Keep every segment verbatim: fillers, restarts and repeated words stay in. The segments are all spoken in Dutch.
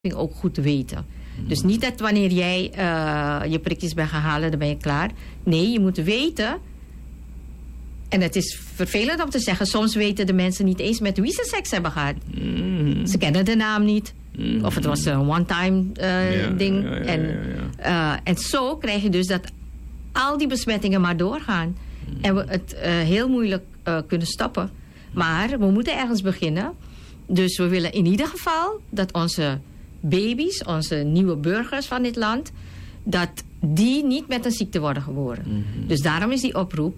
ook goed weten. Dus niet dat wanneer jij uh, je prikjes bent gaan halen, dan ben je klaar. Nee, je moet weten. En het is vervelend om te zeggen, soms weten de mensen niet eens met wie ze seks hebben gehad. Mm. Ze kennen de naam niet. Mm. Of het was een one-time uh, ja, ding. Ja, ja, en, ja, ja. Uh, en zo krijg je dus dat al die besmettingen maar doorgaan. Mm. En we het uh, heel moeilijk uh, kunnen stoppen. Maar we moeten ergens beginnen. Dus we willen in ieder geval dat onze baby's, onze nieuwe burgers van dit land, dat die niet met een ziekte worden geboren. Mm-hmm. Dus daarom is die oproep.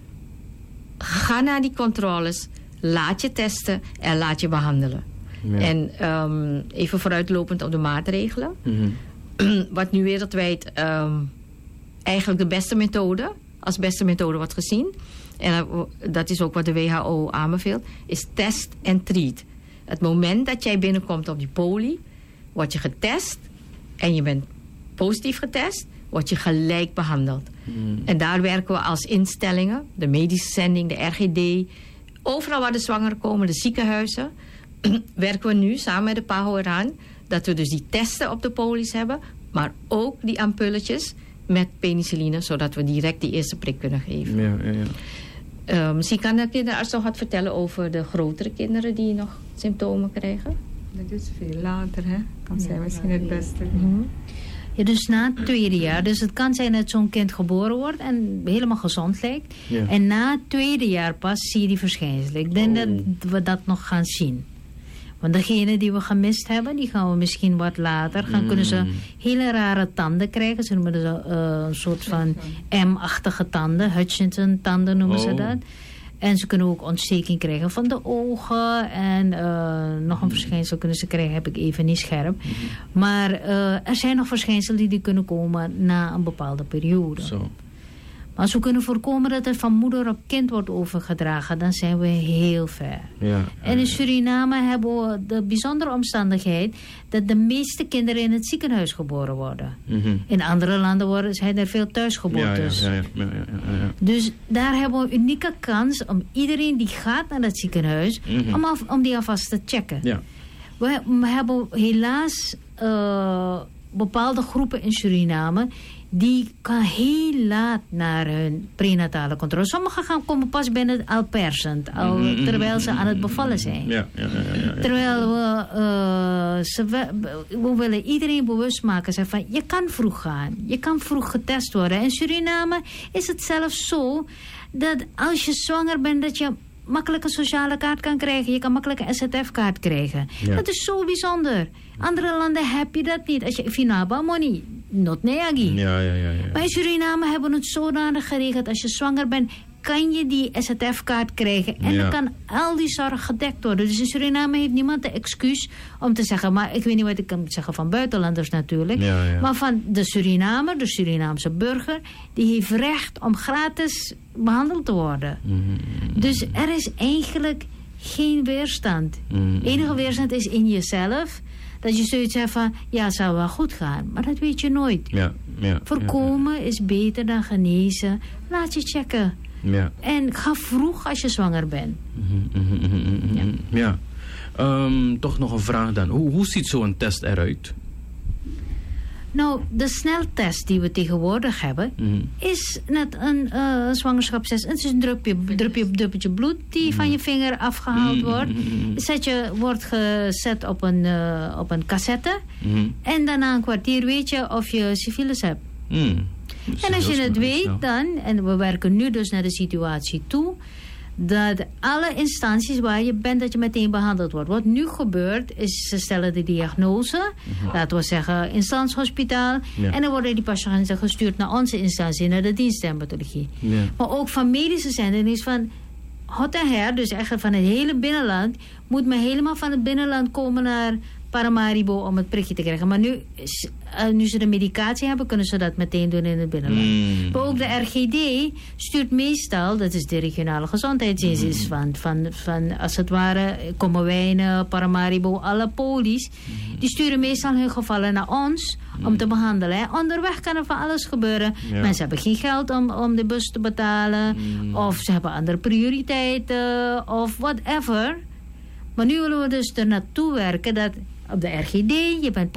Ga naar die controles, laat je testen en laat je behandelen. Ja. En um, even vooruitlopend op de maatregelen. Mm-hmm. Wat nu wereldwijd um, eigenlijk de beste methode, als beste methode wordt gezien, en uh, dat is ook wat de W H O aanbeveelt, is test en treat. Het moment dat jij binnenkomt op die poli, word je getest en je bent positief getest, word je gelijk behandeld. Mm. En daar werken we als instellingen, de medische zending, de R G D, overal waar de zwangeren komen, de ziekenhuizen, werken we nu samen met de P A H O eraan dat we dus die testen op de polies hebben, maar ook die ampulletjes met penicilline, zodat we direct die eerste prik kunnen geven. Ja, ja, ja. Uh, misschien kan de kinderarts nog wat vertellen over de grotere kinderen die nog symptomen krijgen. Dat is veel later, hè? Kan zijn misschien het beste. Mm-hmm. Ja, dus na het tweede jaar. Dus het kan zijn dat zo'n kind geboren wordt en helemaal gezond lijkt. Ja. En na het tweede jaar pas zie je die verschijnselen. Ik denk oh. dat we dat nog gaan zien. Want degene die we gemist hebben, die gaan we misschien wat later. Gaan mm. kunnen ze hele rare tanden krijgen. Ze noemen ze uh, een soort van M-achtige tanden. Hutchinson-tanden noemen oh. ze dat. En ze kunnen ook ontsteking krijgen van de ogen. En uh, nog een verschijnsel kunnen ze krijgen, heb ik even niet scherp. Mm-hmm. Maar uh, er zijn nog verschijnselen die, die kunnen komen na een bepaalde periode. Zo. Maar als we kunnen voorkomen dat het van moeder op kind wordt overgedragen, dan zijn we heel ver. Ja, en in Suriname hebben we de bijzondere omstandigheid dat de meeste kinderen in het ziekenhuis geboren worden. Mm-hmm. In andere landen worden, zijn er veel thuisgeboortes. Ja, ja, ja, ja, ja, ja, ja. Dus daar hebben we een unieke kans om iedereen die gaat naar het ziekenhuis, mm-hmm. om, af, om die alvast te checken. Ja. We, we hebben helaas uh, bepaalde groepen in Suriname die gaan heel laat naar hun prenatale controle. Sommigen gaan komen pas binnen al persend, al, mm-hmm. terwijl ze aan het bevallen zijn. Ja, ja, ja, ja, ja. Terwijl we, uh, ze, we willen iedereen bewust maken, zeg van, je kan vroeg gaan. Je kan vroeg getest worden. In Suriname is het zelfs zo dat als je zwanger bent, dat je makkelijk een sociale kaart kan krijgen. Je kan makkelijk een S Z F-kaart krijgen. Ja. Dat is zo bijzonder. Andere landen heb je dat niet. Als je finaba money, not neagi. Ja, ja, ja, ja. Maar in Suriname hebben we het zodanig geregeld. Als je zwanger bent, kan je die S Z F-kaart krijgen. En ja. dan kan al die zorg gedekt worden. Dus in Suriname heeft niemand de excuus om te zeggen, maar ik weet niet wat ik kan zeggen van buitenlanders natuurlijk. Ja, ja. Maar van de Surinamer, de Surinaamse burger, die heeft recht om gratis behandeld te worden. Mm-hmm. Dus er is eigenlijk geen weerstand. Mm-hmm. Enige weerstand is in jezelf. Dat je zoiets hebt van, ja, het zou wel goed gaan. Maar dat weet je nooit. Ja, ja, Voorkomen ja, ja. is beter dan genezen. Laat je checken. Ja. En ga vroeg als je zwanger bent. Mm-hmm, mm-hmm, ja. ja. Um, toch nog een vraag dan. Hoe, hoe ziet zo'n test eruit? Nou, de sneltest die we tegenwoordig hebben, mm-hmm. is net een uh, zwangerschapstest. Het is een drupje, drupje, druppeltje bloed die mm-hmm. van je vinger afgehaald mm-hmm. wordt. Zet je, wordt gezet op een, uh, op een cassette. Mm-hmm. En daarna een kwartier weet je of je syfilis hebt. Mm. En als je het weet dan, en we werken nu dus naar de situatie toe, dat alle instanties waar je bent, dat je meteen behandeld wordt. Wat nu gebeurt, is ze stellen de diagnose, mm-hmm. laten we zeggen instandshospitaal, ja. en dan worden die patiënten gestuurd naar onze instantie, naar de dienstdermatologie. Ja. Maar ook van medische zending is van hot en her, dus eigenlijk van het hele binnenland, moet men helemaal van het binnenland komen naar Paramaribo om het prikje te krijgen. Maar nu, uh, nu ze de medicatie hebben, kunnen ze dat meteen doen in het binnenland. Mm. Maar ook de R G D stuurt meestal, dat is de regionale gezondheidsdienst, mm. van, van, van als het ware Kommerwijnen, Paramaribo, alle polies, mm. die sturen meestal hun gevallen naar ons mm. om te behandelen. Hè. Onderweg kan er van alles gebeuren. Ja. Mensen hebben geen geld om, om de bus te betalen, mm. of ze hebben andere prioriteiten, of whatever. Maar nu willen we dus er naartoe werken dat op de R G D, je bent